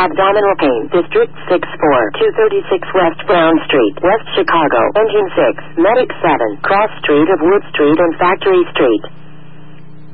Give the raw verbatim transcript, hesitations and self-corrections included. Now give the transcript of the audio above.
abdominal pain, District six four, two thirty-six West Brown Street, West Chicago, Engine six, Medic seven, Cross Street of Wood Street and Factory Street.